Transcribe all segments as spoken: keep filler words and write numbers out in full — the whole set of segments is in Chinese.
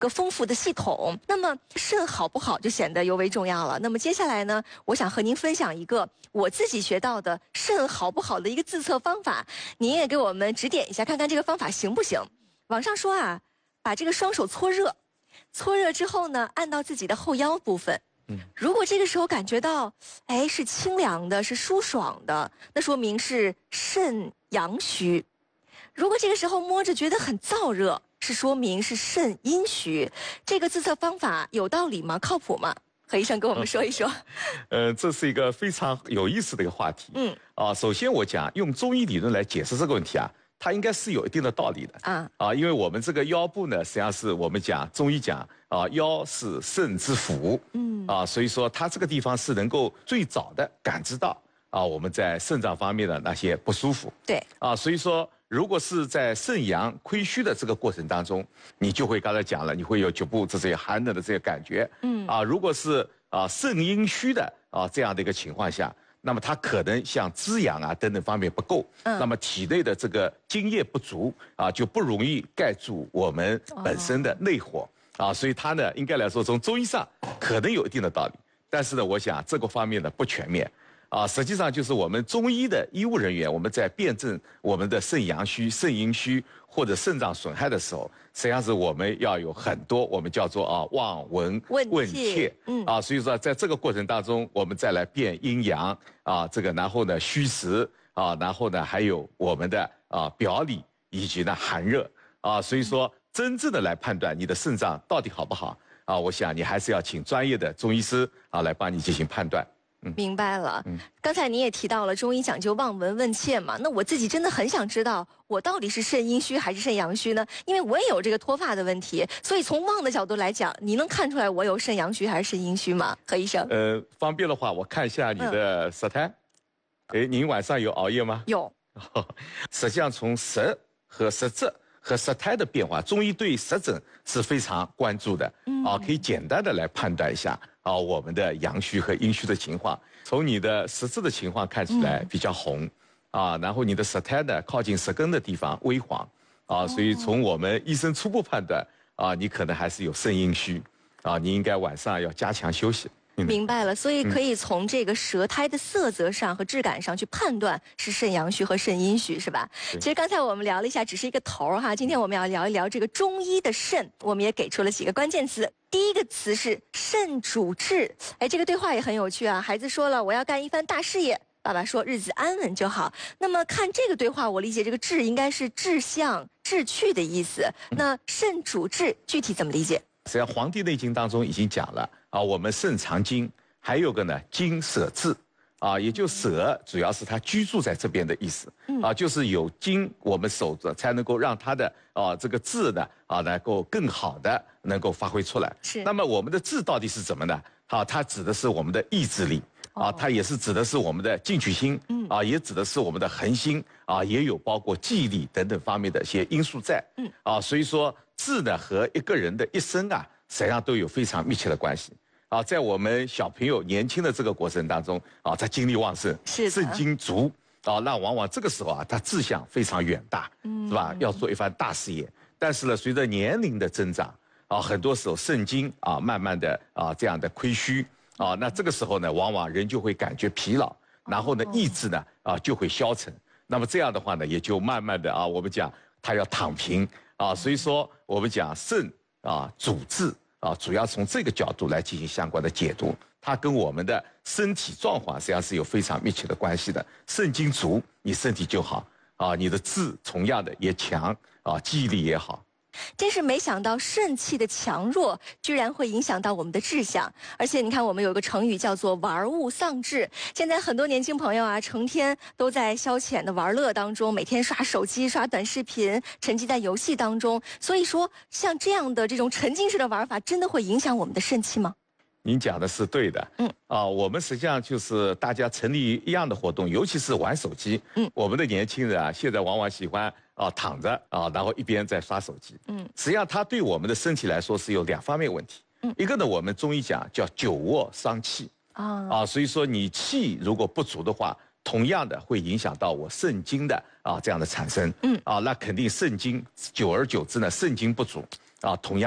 个丰富的系统。那么肾好不好就显得尤为重要了。那么接下来呢，我想和您分享一个我自己学到的肾好不好的一个自测方法，您也给我们指点一下，看看这个方法行不行。网上说啊，把这个双手搓热，搓热之后呢，按到自己的后腰部分。如果这个时候感觉到，哎，是清凉的，是舒爽的，那说明是肾阳虚。如果这个时候摸着觉得很燥热，是说明是肾阴虚。这个自测方法有道理吗？靠谱吗？何医生跟我们说一说。 呃，这是一个非常有意思的一个话题。嗯，啊，首先我讲用中医理论来解释这个问题啊，它应该是有一定的道理的啊啊，因为我们这个腰部呢，实际上是我们讲中医讲啊，腰是肾之府，嗯啊，所以说它这个地方是能够最早的感知到啊我们在肾脏方面的那些不舒服。 对啊，所以说如果是在肾阳亏虚的这个过程当中，你就会刚才讲了，你会有局部这些寒冷的这些感觉，嗯啊，如果是啊肾阴虚的啊这样的一个情况下，那么它可能像滋养啊等等方面不够，嗯，那么体内的这个津液不足啊，就不容易盖住我们本身的内火、哦、啊，所以它呢，应该来说从中医上可能有一定的道理，但是呢，我想这个方面呢不全面。啊，实际上就是我们中医的医务人员，我们在辨证我们的肾阳虚、肾阴虚或者肾脏损害的时候，实际上是我们要有很多我们叫做啊望闻问切，嗯啊，所以说在这个过程当中，我们再来辨阴阳啊，这个然后呢虚实啊，然后呢还有我们的啊表里以及呢寒热啊，所以说真正的来判断你的肾脏到底好不好啊，我想你还是要请专业的中医师啊来帮你进行判断。 明白了，嗯，刚才您也提到了中医讲究望闻问切嘛，那我自己真的很想知道，我到底是肾阴虚还是肾阳虚呢？因为我也有这个脱发的问题，所以从望的角度来讲，你能看出来我有肾阳虚还是肾阴虚吗？何医生？ 呃，方便的话，我看一下你的舌苔。哎、嗯，您晚上有熬夜吗？ 有。 实际上，从舌和舌质和舌苔的变化，中医对舌诊是非常关注的，嗯、啊，可以简单的来判断一下。啊，我们的阳虚和阴虚的情况，从你的舌质的情况看起来比较红，嗯、啊，然后你的舌苔呢靠近舌根的地方微黄，啊，所以从我们医生初步判断，啊，你可能还是有肾阴虚，啊，你应该晚上要加强休息。 明白了，所以可以从这个舌苔的色泽上和质感上去判断是肾阳虚和肾阴虚，是吧？其实刚才我们聊了一下，只是一个头儿哈。今天我们要聊一聊这个中医的肾，我们也给出了几个关键词。第一个词是肾主志，哎，这个对话也很有趣啊。孩子说了，我要干一番大事业，爸爸说日子安稳就好。那么看这个对话，我理解这个志应该是志向、志趣的意思。那肾主志具体怎么理解？ 实际上，《黄帝内经》当中已经讲了啊，我们肾藏精，还有个呢精舍志，啊，也就舍主要是它居住在这边的意思，啊，就是有精我们守着，才能够让它的啊这个志呢啊能够更好的能够发挥出来。是。那么我们的志到底是怎么呢？啊，它指的是我们的意志力，啊，它也是指的是我们的进取心，嗯，啊，也指的是我们的恒心，啊，也有包括记忆力等等方面的一些因素在，嗯，啊，所以说。志呢和一个人的一生啊，实际上都有非常密切的关系啊。在我们小朋友年轻的这个过程当中啊，他精力旺盛，肾精足啊，那往往这个时候啊，他志向非常远大，嗯，是吧？要做一番大事业。但是呢，随着年龄的增长啊，很多时候肾精啊，慢慢的啊这样的亏虚啊，那这个时候呢，往往人就会感觉疲劳，然后呢，意志呢啊就会消沉。那么这样的话呢，也就慢慢的啊，我们讲他要躺平。啊，所以说我们讲肾啊主志啊，主要从这个角度来进行相关的解读，它跟我们的身体状况实际上是有非常密切的关系的。肾精足，你身体就好啊，你的志同样的也强啊，记忆力也好。 真是没想到肾气的强弱居然会影响到我们的志向，而且你看我们有个成语叫做玩物丧志。现在很多年轻朋友啊，成天都在消遣的玩乐当中，每天刷手机、刷短视频，沉浸在游戏当中。所以说，像这样的这种沉浸式的玩法，真的会影响我们的肾气吗？ 您讲的是对的，嗯，啊，我们实际上就是大家成立一样的活动，尤其是玩手机，嗯，我们的年轻人啊，现在往往喜欢啊躺着啊，然后一边在刷手机，嗯，实际上它对我们的身体来说是有两方面问题，嗯，一个呢，我们中医讲叫久卧伤气，啊，啊，所以说你气如果不足的话，同样的会影响到我肾精的啊这样的产生，嗯，啊，那肯定肾精久而久之呢，肾精不足，啊，同样的。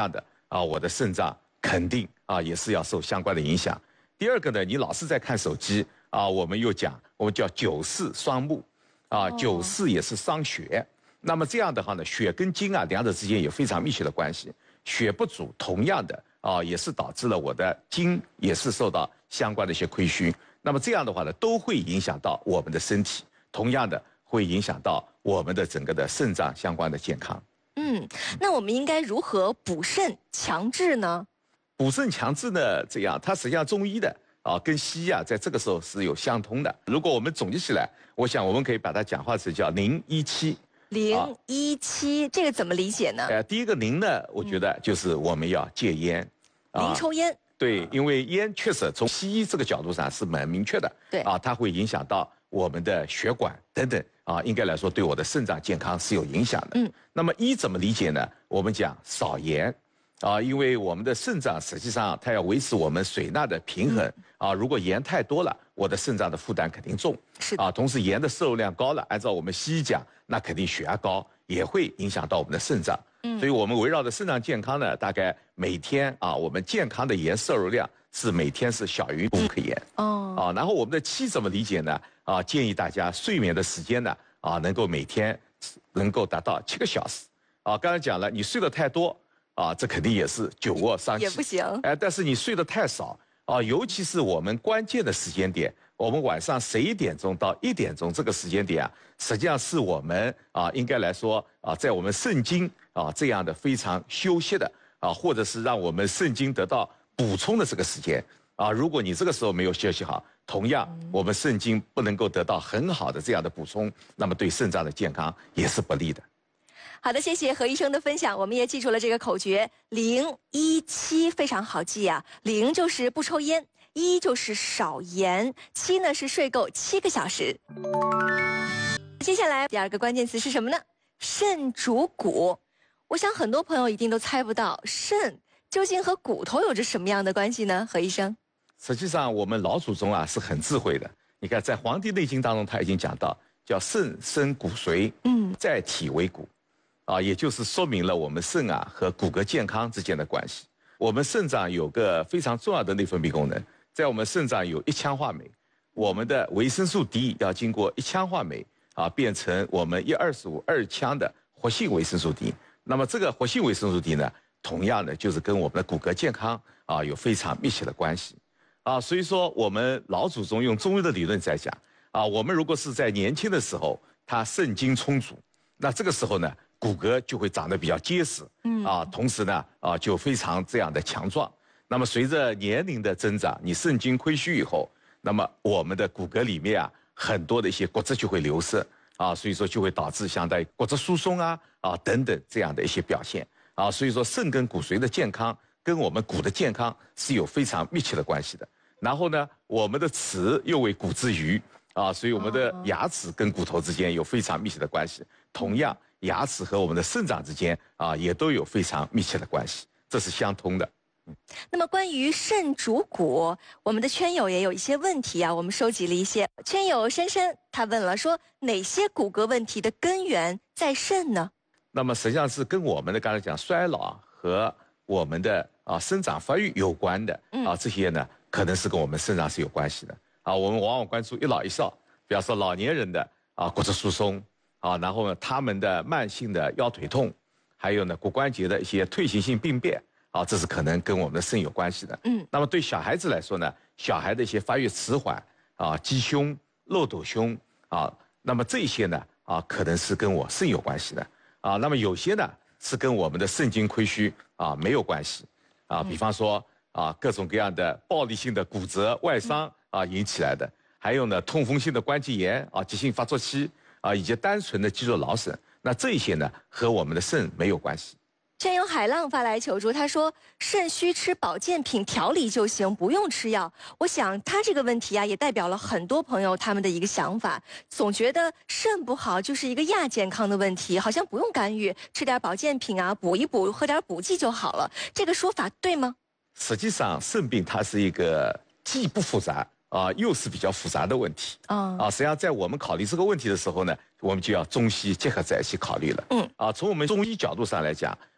啊，我的肾脏肯定啊也是要受相关的影响。第二个呢，你老是在看手机啊，我们又讲我们叫久视双目，啊，久视也是伤血。那么这样的话呢，血跟精啊两者之间有非常密切的关系。血不足，同样的啊，也是导致了我的精也是受到相关的一些亏虚。那么这样的话呢，都会影响到我们的身体，同样的会影响到我们的整个的肾脏相关的健康。 嗯，那我们应该如何补肾强志呢？ 补肾强志呢，这样它实际上中医的啊跟西医啊在这个时候是有相通的。如果我们总结起来，我想我们可以把它讲化成叫零一七。 零一七，这个怎么理解呢？ 呃，第一个零呢，我觉得就是我们要戒烟， 零、啊、抽烟。 对，因为烟确实从西医这个角度上是蛮明确的。 对啊，它会影响到我们的血管等等啊，应该来说对我的肾脏健康是有影响的。嗯，那么一怎么理解呢？我们讲少盐。啊，因为我们的肾脏实际上它要维持我们水钠的平衡、嗯、啊，如果盐太多了，我的肾脏的负担肯定重。 是啊，同时盐的摄入量高了，按照我们西医讲，那肯定血压高，也会影响到我们的肾脏。嗯，所以我们围绕着肾脏健康呢，大概每天啊，我们健康的盐摄入量是每天是小于五克盐。哦，啊，然后我们的七怎么理解呢？啊，建议大家睡眠的时间呢，啊，能够每天能够达到七个小时。啊，刚才讲了，你睡得太多。啊，这肯定也是久卧伤气， 也不行。 哎，但是你睡得太少啊，尤其是我们关键的时间点，我们晚上十一点钟到一点钟这个时间点啊，实际上是我们啊，应该来说啊，在我们肾经啊这样的非常休息的啊，或者是让我们肾经得到补充的这个时间啊，如果你这个时候没有休息好，同样我们肾经不能够得到很好的这样的补充，那么对肾脏的健康也是不利的。 好的，谢谢何医生的分享，我们也记住了这个口诀零一七，非常好记啊。零就是不抽烟，一就是少盐，七呢是睡够七个小时。接下来第二个关键词是什么呢？肾主骨。我想很多朋友一定都猜不到，肾究竟和骨头有着什么样的关系呢？何医生， 实际上我们老祖宗啊是很智慧的。你看，在《黄帝内经》当中，他已经讲到，叫肾生骨髓，嗯，在体为骨。啊，也就是说明了我们肾啊和骨骼健康之间的关系。我们肾脏有个非常重要的内分泌功能，在我们肾脏有一羟化酶，我们的维生素 D 要经过一羟化酶啊变成我们一二十五二羟的活性维生素 D。那么这个活性维生素 D 呢，同样的就是跟我们的骨骼健康啊有非常密切的关系。啊，所以说我们老祖宗用中医的理论在讲啊，我们如果是在年轻的时候，他肾精充足，那这个时候呢，骨骼就会长得比较结实，嗯啊，同时呢啊就非常这样的强壮。那么随着年龄的增长，你肾精亏虚以后，那么我们的骨骼里面啊很多的一些骨质就会流失啊，所以说就会导致相当于骨质疏松啊啊等等这样的一些表现啊。所以说肾跟骨髓的健康跟我们骨的健康是有非常密切的关系的。然后呢，我们的齿又为骨之余啊，所以我们的牙齿跟骨头之间有非常密切的关系。同样，牙齿和我们的肾脏之间啊，也都有非常密切的关系，这是相通的。 嗯，那么关于肾主骨，我们的圈友也有一些问题啊，我们收集了一些。圈友珊珊她问了，说哪些骨骼问题的根源在肾呢？ 那么实际上是跟我们的刚才讲衰老和我们的啊生长发育有关的啊，这些呢可能是跟我们肾脏是有关系的啊。我们往往关注一老一少，比方说老年人的啊骨质疏松。啊，然后呢，他们的慢性的腰腿痛，还有呢骨关节的一些退行性病变，啊，这是可能跟我们的肾有关系的。嗯，那么对小孩子来说呢，小孩的一些发育迟缓，啊，鸡胸、漏斗胸，啊，那么这些呢，啊，可能是跟我肾有关系的。啊，那么有些呢是跟我们的肾精亏虚啊没有关系。啊，比方说啊各种各样的暴力性的骨折、外伤啊引起来的，还有呢痛风性的关节炎啊、急性发作期。啊，以及单纯的肌肉劳损，那这些呢和我们的肾没有关系。 圈友海浪发来求助，他说肾虚吃保健品调理就行，不用吃药。我想他这个问题啊，也代表了很多朋友他们的一个想法，总觉得肾不好就是一个亚健康的问题，好像不用干预，吃点保健品啊，补一补，喝点补剂就好了。这个说法对吗？ 实际上，肾病它是一个既不复杂。啊，又是比较复杂的问题啊！啊，实际上在我们考虑这个问题的时候呢，我们就要中西结合在一起考虑了。嗯，啊，从我们中医角度上来讲，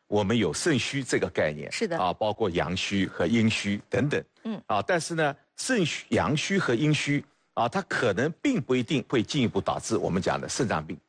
我们有肾虚这个概念， 是的啊，包括阳虚和阴虚等等，嗯，啊，但是呢，肾虚、阳虚和阴虚啊，它可能并不一定会进一步导致我们讲的肾脏病。